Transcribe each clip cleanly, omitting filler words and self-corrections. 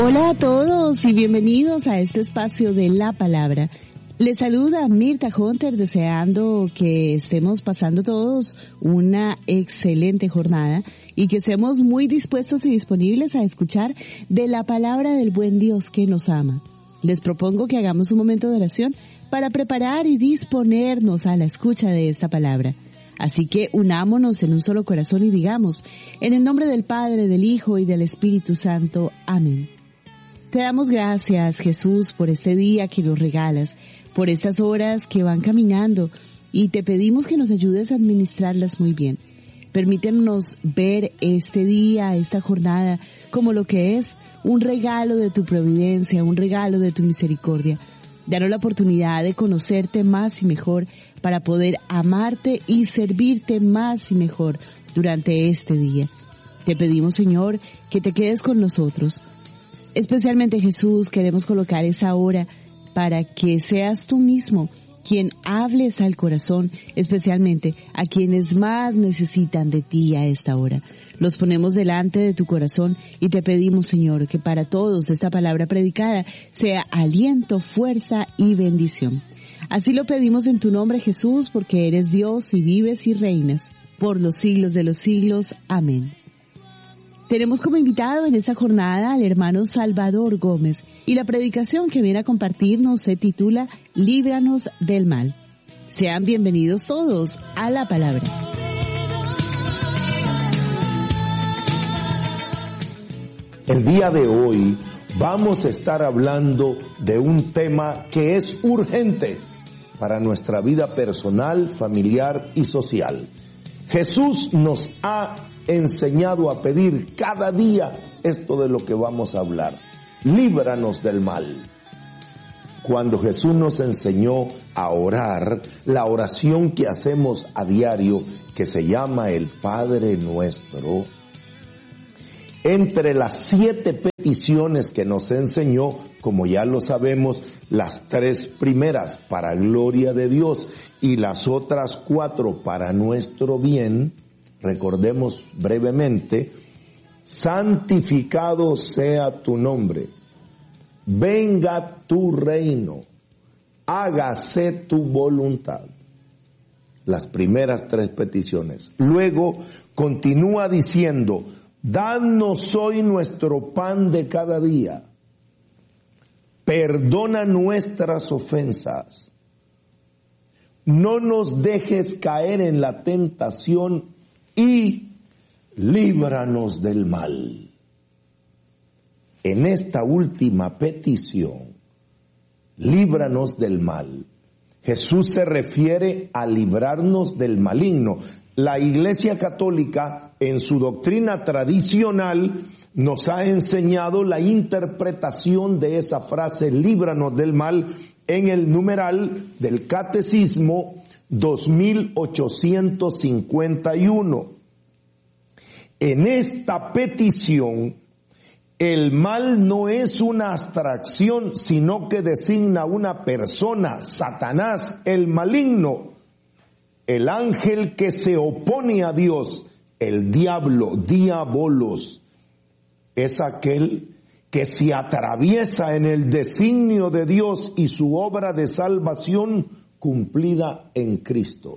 Hola a todos y bienvenidos a este espacio de la palabra. Les saluda Mirta Hunter, deseando que estemos pasando todos una excelente jornada y que estemos muy dispuestos y disponibles a escuchar de la palabra del buen Dios que nos ama. Les propongo que hagamos un momento de oración para preparar y disponernos a la escucha de esta palabra. Así que unámonos en un solo corazón y digamos, en el nombre del Padre, del Hijo y del Espíritu Santo. Amén. Te damos gracias, Jesús, por este día que nos regalas, por estas horas que van caminando, y te pedimos que nos ayudes a administrarlas muy bien. Permítenos ver este día, esta jornada, como lo que es un regalo de tu providencia, un regalo de tu misericordia. Danos la oportunidad de conocerte más y mejor para poder amarte y servirte más y mejor durante este día. Te pedimos, Señor, que te quedes con nosotros. Especialmente, Jesús, queremos colocar esa hora para que seas tú mismo quien hables al corazón, especialmente a quienes más necesitan de ti a esta hora. Los ponemos delante de tu corazón y te pedimos, Señor, que para todos esta palabra predicada sea aliento, fuerza y bendición. Así lo pedimos en tu nombre, Jesús, porque eres Dios y vives y reinas por los siglos de los siglos. Amén. Tenemos como invitado en esta jornada al hermano Salvador Gómez y la predicación que viene a compartirnos se titula Líbranos del mal. Sean bienvenidos todos a la palabra. El día de hoy vamos a estar hablando de un tema que es urgente para nuestra vida personal, familiar y social. Jesús nos ha enseñado a pedir cada día esto de lo que vamos a hablar. Líbranos del mal. Cuando Jesús nos enseñó a orar, la oración que hacemos a diario, que se llama el Padre Nuestro, entre las 7 peticiones que nos enseñó, como ya lo sabemos, las 3 primeras para gloria de Dios y las otras 4 para nuestro bien, recordemos brevemente: santificado sea tu nombre, venga tu reino, hágase tu voluntad. Las primeras 3 peticiones. Luego continúa diciendo: danos hoy nuestro pan de cada día, perdona nuestras ofensas, no nos dejes caer en la tentación y líbranos del mal. En esta última petición, líbranos del mal, Jesús se refiere a librarnos del maligno. La Iglesia Católica, en su doctrina tradicional, nos ha enseñado la interpretación de esa frase, líbranos del mal, en el numeral del Catecismo 2851. En esta petición, el mal no es una abstracción, sino que designa una persona, Satanás, el maligno, el ángel que se opone a Dios, el diablo, diabolos, es aquel que se atraviesa en el designio de Dios y su obra de salvación cumplida en Cristo.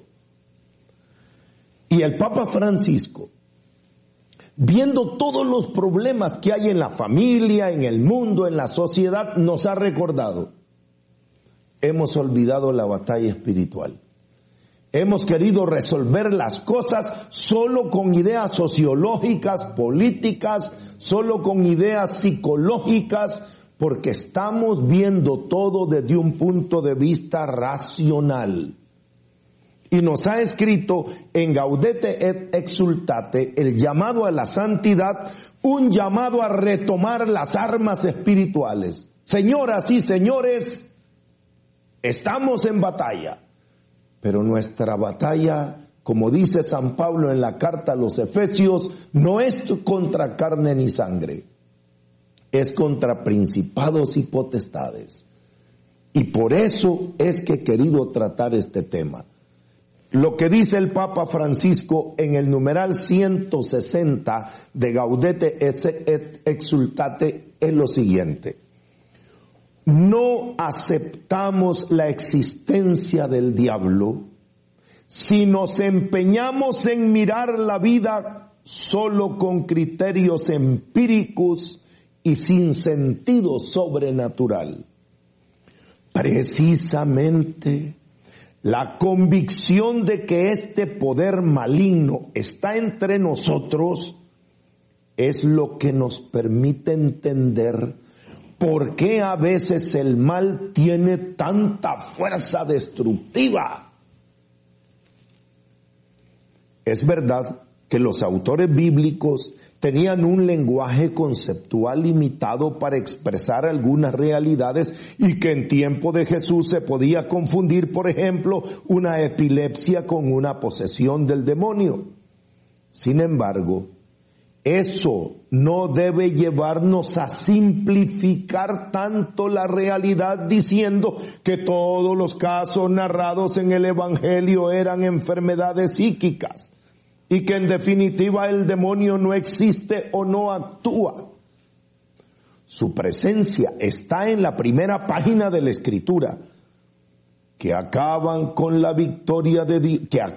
Y el Papa Francisco, viendo todos los problemas que hay en la familia, en el mundo, en la sociedad, nos ha recordado: hemos olvidado la batalla espiritual. Hemos querido resolver las cosas solo con ideas sociológicas, políticas, solo con ideas psicológicas, porque estamos viendo todo desde un punto de vista racional. Y nos ha escrito en Gaudete et Exsultate el llamado a la santidad, un llamado a retomar las armas espirituales. Señoras y señores, estamos en batalla. Pero nuestra batalla, como dice San Pablo en la carta a los Efesios, no es contra carne ni sangre, es contra principados y potestades. Y por eso es que he querido tratar este tema. lo que dice el Papa Francisco en el numeral 160 de Gaudete et Exsultate es lo siguiente: no aceptamos la existencia del diablo si nos empeñamos en mirar la vida solo con criterios empíricos y sin sentido sobrenatural. Precisamente, la convicción de que este poder maligno está entre nosotros es lo que nos permite entender por qué a veces el mal tiene tanta fuerza destructiva. Es verdad que los autores bíblicos tenían un lenguaje conceptual limitado para expresar algunas realidades y que en tiempo de Jesús se podía confundir, por ejemplo, una epilepsia con una posesión del demonio. Sin embargo, eso no debe llevarnos a simplificar tanto la realidad diciendo que todos los casos narrados en el Evangelio eran enfermedades psíquicas y que en definitiva el demonio no existe o no actúa. Su presencia está en la primera página de la Escritura, que acaba con la victoria de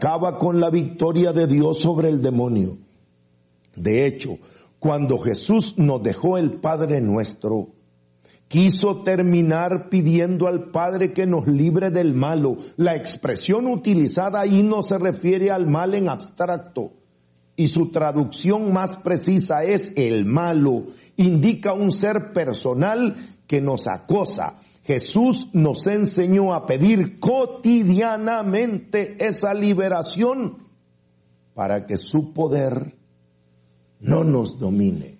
Dios sobre el demonio. De hecho, cuando Jesús nos dejó el Padre Nuestro, quiso terminar pidiendo al Padre que nos libre del malo. La expresión utilizada ahí no se refiere al mal en abstracto, y su traducción más precisa es el malo. Indica un ser personal que nos acosa. Jesús nos enseñó a pedir cotidianamente esa liberación para que su poder no nos domine.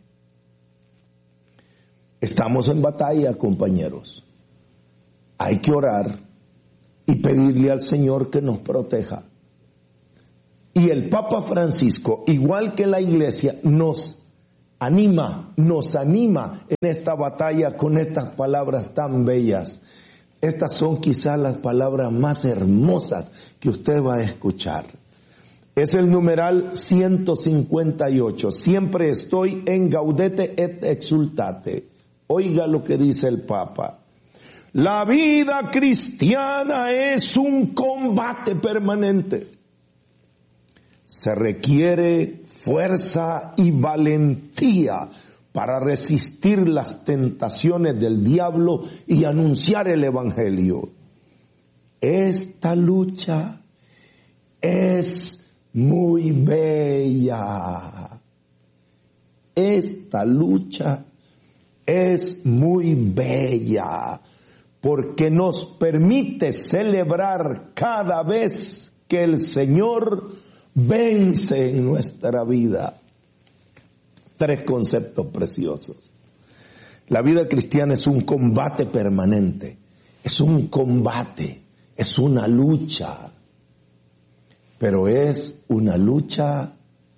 Estamos en batalla, compañeros. Hay que orar y pedirle al Señor que nos proteja. Y el Papa Francisco, igual que la Iglesia, nos anima en esta batalla con estas palabras tan bellas. Estas son quizás las palabras más hermosas que usted va a escuchar. Es el numeral 158. Siempre estoy en Gaudete et Exsultate. Oiga lo que dice el Papa. La vida cristiana es un combate permanente. Se requiere fuerza y valentía para resistir las tentaciones del diablo y anunciar el Evangelio. Esta lucha es muy bella. Esta lucha es muy bella porque nos permite celebrar cada vez que el Señor vence en nuestra vida. 3 conceptos preciosos. La vida cristiana es un combate permanente, es un combate, es una lucha, pero es una lucha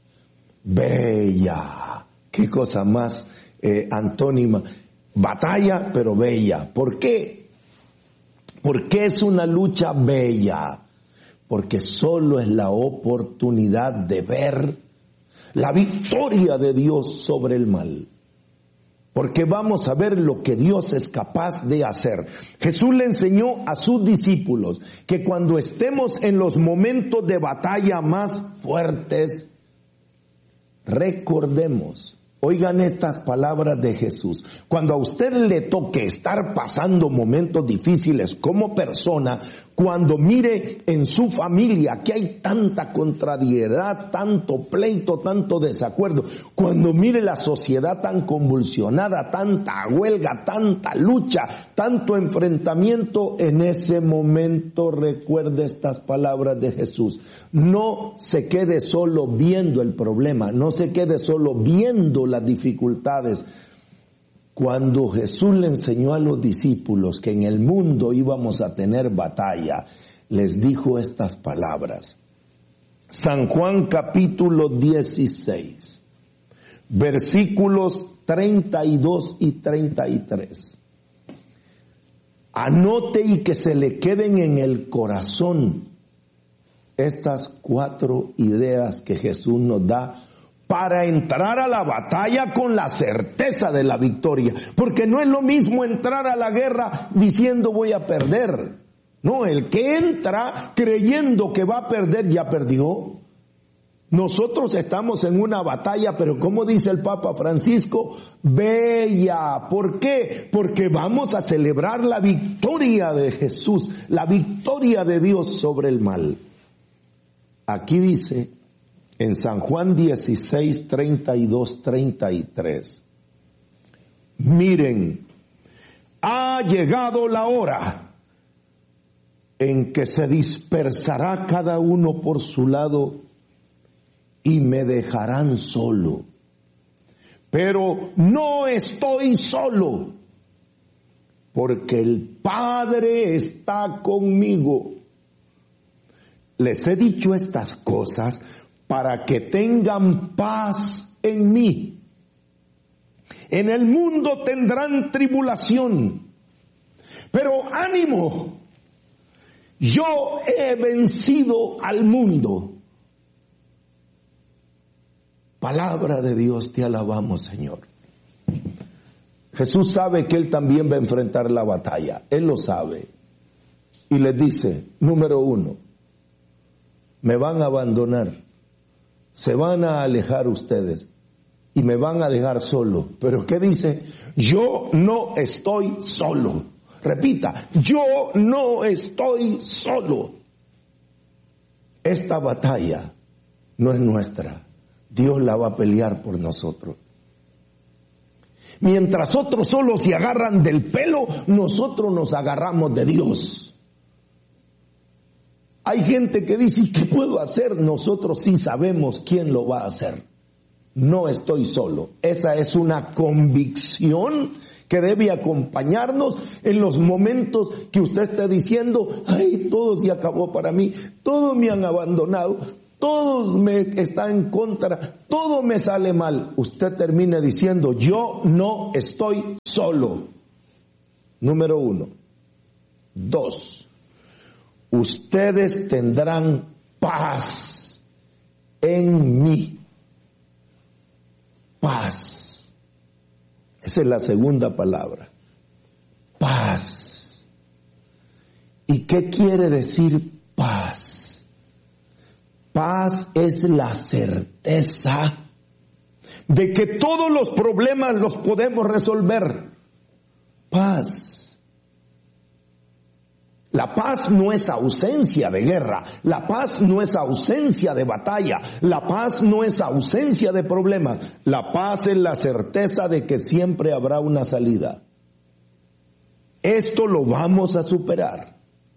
bella. Qué cosa más antónima. Batalla, pero bella. ¿Por qué? ¿Por qué es una lucha bella? Porque solo es la oportunidad de ver la victoria de Dios sobre el mal. Porque vamos a ver lo que Dios es capaz de hacer. Jesús le enseñó a sus discípulos que cuando estemos en los momentos de batalla más fuertes, recordemos. Oigan estas palabras de Jesús. Cuando a usted le toque estar pasando momentos difíciles como persona, cuando mire en su familia que hay tanta contrariedad, tanto pleito, tanto desacuerdo, cuando mire la sociedad tan convulsionada, tanta huelga, tanta lucha, tanto enfrentamiento, en ese momento recuerde estas palabras de Jesús. No se quede solo viendo el problema, no se quede solo viendo las dificultades. Cuando Jesús le enseñó a los discípulos que en el mundo íbamos a tener batalla, les dijo estas palabras. San Juan capítulo 16, versículos 32 y 33. Anote y que se le queden en el corazón estas 4 ideas que Jesús nos da para entrar a la batalla con la certeza de la victoria. Porque no es lo mismo entrar a la guerra diciendo voy a perder. No, el que entra creyendo que va a perder ya perdió. Nosotros estamos en una batalla, pero como dice el Papa Francisco, bella. ¿Por qué? Porque vamos a celebrar la victoria de Jesús, la victoria de Dios sobre el mal. Aquí dice en San Juan 16, 32, 33, miren, ha llegado la hora en que se dispersará cada uno por su lado y me dejarán solo. Pero no estoy solo, porque el Padre está conmigo. Les he dicho estas cosas para que tengan paz en mí. En el mundo tendrán tribulación, pero ánimo, yo he vencido al mundo. Palabra de Dios, te alabamos, Señor. Jesús sabe que Él también va a enfrentar la batalla. Él lo sabe. Y les dice, número 1, me van a abandonar. Se van a alejar ustedes. Y me van a dejar solo. Pero ¿qué dice? Yo no estoy solo. Repita, yo no estoy solo. Esta batalla no es nuestra. Dios la va a pelear por nosotros. Mientras otros solo se agarran del pelo, nosotros nos agarramos de Dios. Hay gente que dice, ¿qué puedo hacer? Nosotros sí sabemos quién lo va a hacer. No estoy solo. Esa es una convicción que debe acompañarnos en los momentos que usted esté diciendo, ay, todo se acabó para mí, todos me han abandonado, todos me están en contra, todo me sale mal. Usted termina diciendo, yo no estoy solo. Número 1. 2. Ustedes tendrán paz en mí. Paz. Esa es la segunda palabra. Paz. ¿Y qué quiere decir paz? Paz es la certeza de que todos los problemas los podemos resolver. Paz. La paz no es ausencia de guerra. La paz no es ausencia de batalla. La paz no es ausencia de problemas. La paz es la certeza de que siempre habrá una salida. Esto lo vamos a superar.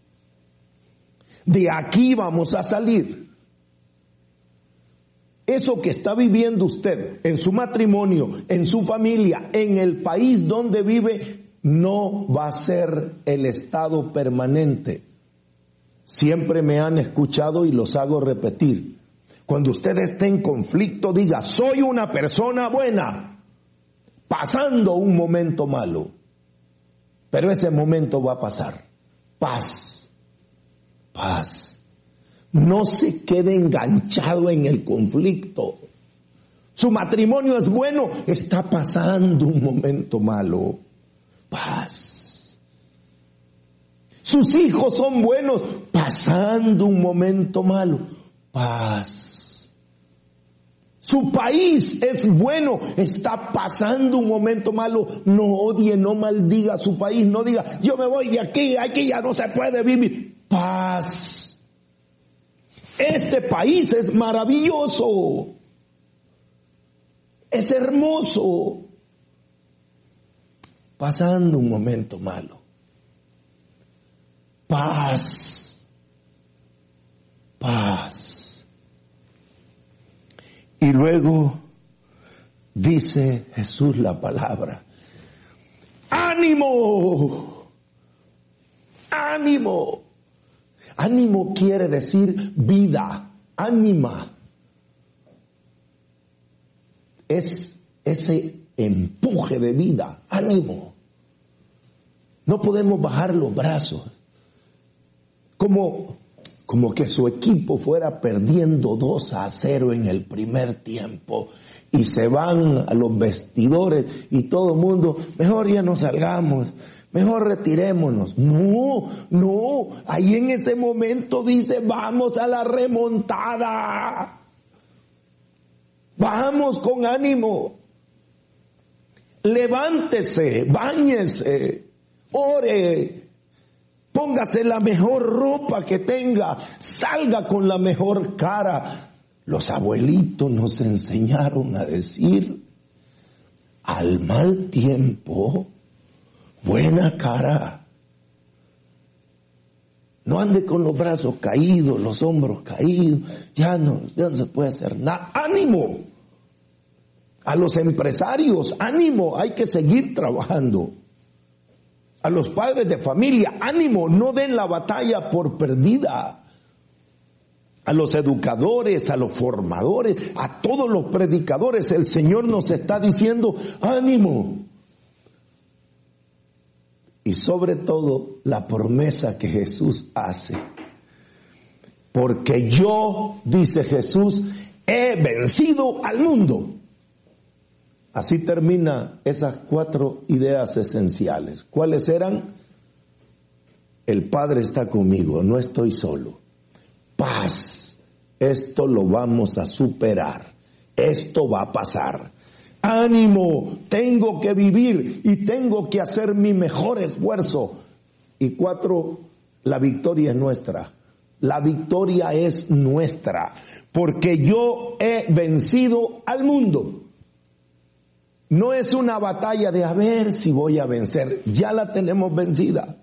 De aquí vamos a salir. Eso que está viviendo usted en su matrimonio, en su familia, en el país donde vive, no va a ser el estado permanente. Siempre me han escuchado y los hago repetir. Cuando usted esté en conflicto, diga, soy una persona buena, pasando un momento malo. Pero ese momento va a pasar. Paz. Paz. No se quede enganchado en el conflicto. Su matrimonio es bueno, está pasando un momento malo. Paz. Sus hijos son buenos, pasando un momento malo. Paz. Su país es bueno, está pasando un momento malo. No odie, no maldiga a su país, no diga, yo me voy de aquí ya no se puede vivir. Paz. Este país es maravilloso, es hermoso, pasando un momento malo. Paz, paz. Y luego dice Jesús la palabra, ánimo, ánimo. Ánimo quiere decir vida, ánima. Es ese empuje de vida, ánimo. No podemos bajar los brazos. Como como que su equipo fuera perdiendo 2-0 en el primer tiempo y se van a los vestidores y todo el mundo, mejor ya no salgamos, mejor retirémonos. No, ahí en ese momento dice, vamos a la remontada. Vamos con ánimo. Levántese, báñese, ore, póngase la mejor ropa que tenga, salga con la mejor cara. Los abuelitos nos enseñaron a decir, al mal tiempo, buena cara. No ande con los brazos caídos, los hombros caídos, ya no se puede hacer nada. ¡Ánimo! A los empresarios, ánimo, hay que seguir trabajando. A los padres de familia, ánimo, no den la batalla por perdida. A los educadores, a los formadores, a todos los predicadores, el Señor nos está diciendo, ánimo. Y sobre todo, la promesa que Jesús hace. Porque yo, dice Jesús, he vencido al mundo. Así termina esas 4 ideas esenciales. ¿Cuáles eran? El Padre está conmigo, no estoy solo. Paz, esto lo vamos a superar, esto va a pasar. Ánimo, tengo que vivir y tengo que hacer mi mejor esfuerzo. Y 4, la victoria es nuestra. La victoria es nuestra, porque yo he vencido al mundo. No es una batalla de a ver si voy a vencer. Ya la tenemos vencida.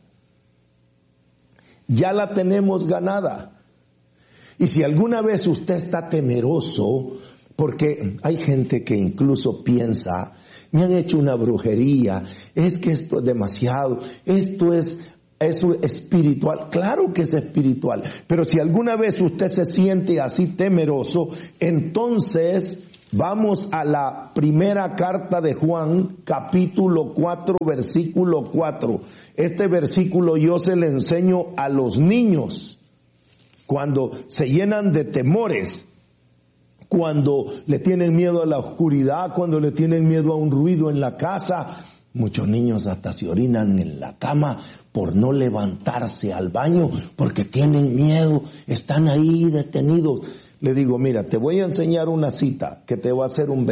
Ya la tenemos ganada. Y si alguna vez usted está temeroso, porque hay gente que incluso piensa, me han hecho una brujería, es que esto es demasiado, esto es espiritual. Claro que es espiritual. Pero si alguna vez usted se siente así temeroso, entonces vamos a la primera carta de Juan, capítulo 4, versículo 4. Este versículo yo se le enseño a los niños cuando se llenan de temores, cuando le tienen miedo a la oscuridad, cuando le tienen miedo a un ruido en la casa. Muchos niños hasta se orinan en la cama por no levantarse al baño porque tienen miedo, están ahí detenidos. Le digo, mira, te voy a enseñar una cita que te va a hacer un